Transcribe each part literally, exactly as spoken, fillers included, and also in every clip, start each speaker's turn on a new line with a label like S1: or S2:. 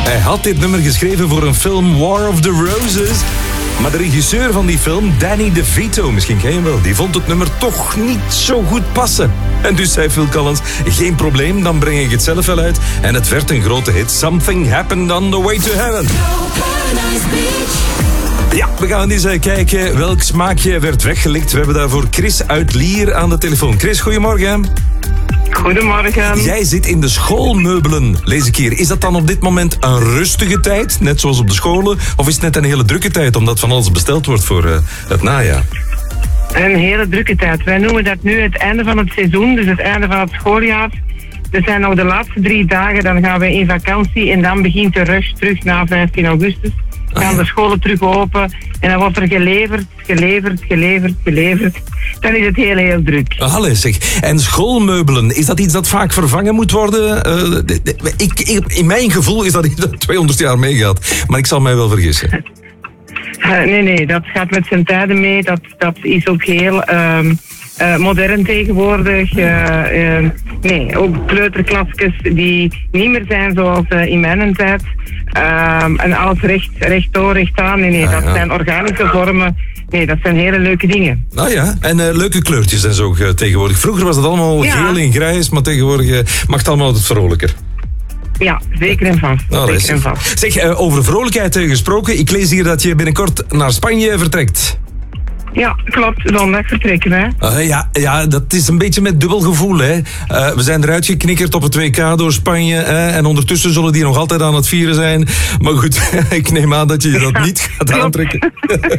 S1: Hij had dit nummer geschreven voor een film War of the Roses. Maar de regisseur van die film, Danny DeVito, misschien ken je hem wel, die vond het nummer toch niet zo goed passen. En dus zei Phil Collins, geen probleem, dan breng ik het zelf wel uit. En het werd een grote hit. Something happened on the way to heaven. Ja, we gaan eens uh, kijken welk smaakje werd weggelikt. We hebben daarvoor Chris uit Lier aan de telefoon. Chris, goedemorgen.
S2: Goedemorgen.
S1: Jij zit in de schoolmeubelen, lees ik hier. Is dat dan op dit moment een rustige tijd, net zoals op de scholen? Of is het net een hele drukke tijd, omdat van alles besteld wordt voor uh, het najaar?
S2: Een hele drukke tijd. Wij noemen dat nu het einde van het seizoen, dus het einde van het schooljaar. Er zijn nog de laatste drie dagen, dan gaan we in vakantie en dan begint de rush terug na vijftien augustus. Gaan de scholen terug open en dan wordt er geleverd, geleverd, geleverd, geleverd. Dan is het heel, heel druk.
S1: Allee zeg. En schoolmeubelen, is dat iets dat vaak vervangen moet worden? Uh, de, de, ik, ik, in mijn gevoel is dat iets dat tweehonderd jaar meegaat. Maar ik zal mij wel vergissen.
S2: Uh, nee, nee, dat gaat met zijn tijden mee. Dat, dat is ook heel uh, uh, modern tegenwoordig. Uh, uh, nee, ook kleuterklasjes die niet meer zijn zoals uh, in mijn tijd. Uh, en alles recht, rechtdoor, recht aan. Nee, nee,
S1: ah,
S2: dat
S1: ja.
S2: zijn organische vormen. Nee, dat zijn hele leuke dingen.
S1: Nou ja, en uh, leuke kleurtjes en zo uh, tegenwoordig. Vroeger was het allemaal
S2: ja.
S1: geel en grijs, maar tegenwoordig uh, mag het allemaal wat vrolijker.
S2: Ja, zeker en vast.
S1: Nou,
S2: zeker en vast.
S1: Zeg, uh, over vrolijkheid uh, gesproken. Ik lees hier dat je binnenkort naar Spanje vertrekt.
S2: Ja, klopt. Zondag vertrekken wij.
S1: Uh, ja, ja, dat is een beetje met dubbel gevoel. Hè. Uh, we zijn eruit geknikkerd op het W K door Spanje. Hè, en ondertussen zullen die nog altijd aan het vieren zijn. Maar goed, ik neem aan dat je dat ja, niet gaat klopt. aantrekken.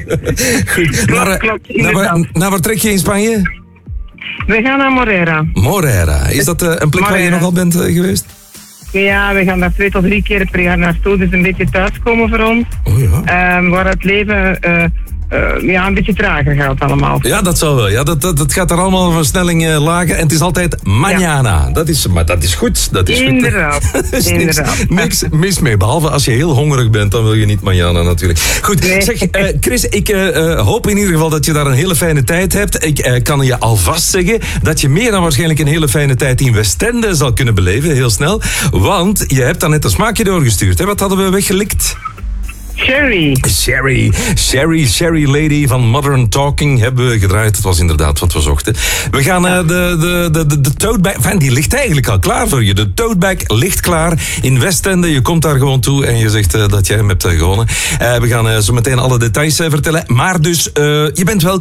S1: Goed.
S2: Klopt,
S1: naar,
S2: klopt,
S1: naar, waar, naar waar trek je in Spanje?
S2: We gaan naar Morera.
S1: Morera. Is dat uh, een plek Morera. waar je nogal bent uh, geweest?
S2: Ja, we gaan daar twee tot drie keer per jaar naartoe. Dus een beetje thuiskomen voor ons.
S1: Oh ja.
S2: Um, waar het leven uh, uh, ja, een beetje trager gaat allemaal.
S1: Ja, dat zal wel. Ja, dat, dat, dat gaat er allemaal van stelling uh, lager. En het is altijd mañana. Ja. Dat is, maar dat is goed. Dat is
S2: Inderdaad.
S1: Goed. is
S2: Inderdaad.
S1: Niks, niks mis mee. Behalve als je heel hongerig bent, dan wil je niet mañana natuurlijk. Goed, nee. zeg uh, Chris, ik uh, uh, hoop in ieder geval dat je daar een hele fijne tijd hebt. Ik uh, kan je alvast zeggen dat je meer dan waarschijnlijk een hele fijne tijd in Westende zal kunnen beleven, heel snel. Want je hebt dan net een smaakje doorgestuurd. Hè? Wat hadden we weggelikt?
S2: Sherry.
S1: Sherry. Sherry, Sherry Lady van Modern Talking hebben we gedraaid. Dat was inderdaad wat we zochten. We gaan uh, de, de, de, de, de tote bag... Enfin, die ligt eigenlijk al klaar voor je. De tote bag ligt klaar in Westende. Je komt daar gewoon toe en je zegt uh, dat jij hem hebt uh, gewonnen. Uh, we gaan uh, zo meteen alle details uh, vertellen. Maar dus, uh, je bent wel